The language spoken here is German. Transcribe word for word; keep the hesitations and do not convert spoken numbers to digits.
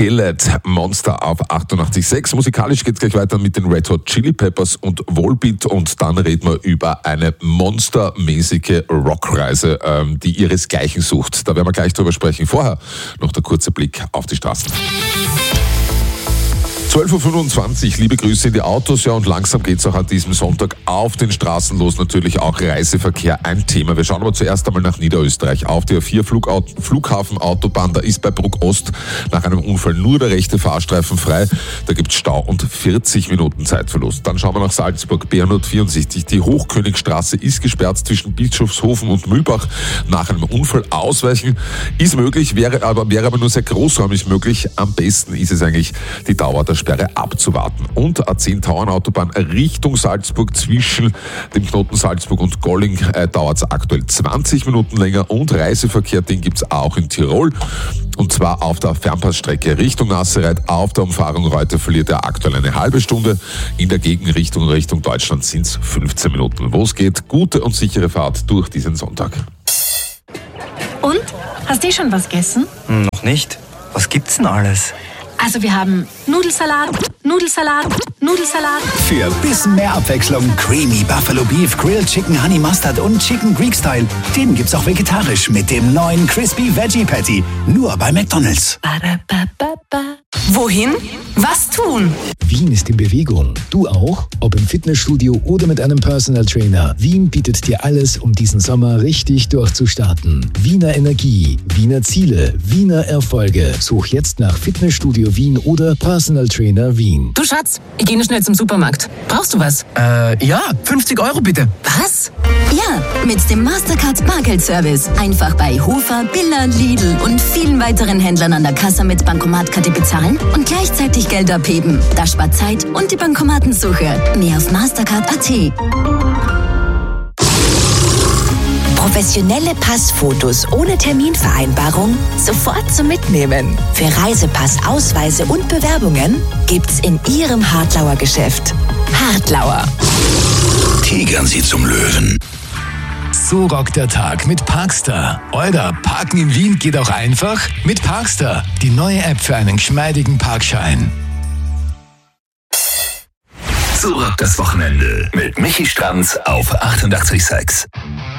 Skillet, Monster auf achtundachtzig Komma sechs. Musikalisch geht's gleich weiter mit den Red Hot Chili Peppers und Volbeat und dann reden wir über eine monstermäßige Rockreise, ähm, die ihresgleichen sucht. Da werden wir gleich drüber sprechen. Vorher noch der kurze Blick auf die Straßen. zwölf Uhr fünfundzwanzig, liebe Grüße in die Autos, ja, und langsam geht's auch an diesem Sonntag auf den Straßen los. Natürlich auch Reiseverkehr ein Thema. Wir schauen aber zuerst einmal nach Niederösterreich. Auf der A vier Flugaut- Flughafenautobahn, da ist bei Bruck Ost nach einem Unfall nur der rechte Fahrstreifen frei. Da gibt's Stau und vierzig Minuten Zeitverlust. Dann schauen wir nach Salzburg, B hundertvierundsechzig. Die Hochkönigstraße ist gesperrt zwischen Bischofshofen und Mühlbach. Nach einem Unfall ausweichen ist möglich, wäre aber, wäre aber nur sehr großräumig möglich. Am besten ist es eigentlich, die Dauer der Sperre abzuwarten. Und A zehn Tauernautobahn Richtung Salzburg zwischen dem Knoten Salzburg und Golling äh, dauert es aktuell zwanzig Minuten länger und Reiseverkehr, den gibt es auch in Tirol. Und zwar auf der Fernpassstrecke Richtung Nassereit auf der Umfahrung Reuter verliert er aktuell eine halbe Stunde. In der Gegenrichtung Richtung Deutschland sind es fünfzehn Minuten. Wo es geht, gute und sichere Fahrt durch diesen Sonntag. Und? Hast du schon was gegessen? Hm, noch nicht. Was gibt's denn alles? Also wir haben Nudelsalat, Nudelsalat, Nudelsalat. Für ein bisschen mehr Abwechslung Creamy Buffalo Beef, Grilled Chicken Honey Mustard und Chicken Greek Style. Den gibt's auch vegetarisch mit dem neuen Crispy Veggie Patty. Nur bei McDonald's. Wohin? Was tun? Wien ist in Bewegung. Du auch? Ob im Fitnessstudio oder mit einem Personal Trainer. Wien bietet dir alles, um diesen Sommer richtig durchzustarten. Wiener Energie, Wiener Ziele, Wiener Erfolge. Such jetzt nach Fitnessstudio Wien oder Personal Trainer Wien. Du Schatz, ich gehe nur schnell zum Supermarkt. Brauchst du was? Äh, ja, fünfzig Euro bitte. Was? Ja, mit dem Mastercard Bargeldservice. Einfach bei Hofer, Billa, Lidl und vielen weiteren Händlern an der Kasse mit Bankomatkarte bezahlen und gleichzeitig Geld abheben. Das spart Zeit und die Bankomatensuche. Mehr auf mastercard punkt a t. Professionelle Passfotos ohne Terminvereinbarung sofort zum Mitnehmen. Für Reisepass, Ausweise und Bewerbungen gibt's in Ihrem Hartlauer Geschäft. Hartlauer. Tigern Sie zum Löwen. So rockt der Tag mit Parkstar. Oder Parken in Wien geht auch einfach mit Parkstar. Die neue App für einen geschmeidigen Parkschein. So rockt das Wochenende mit Michi Stranz auf achtundachtzig Komma sechs.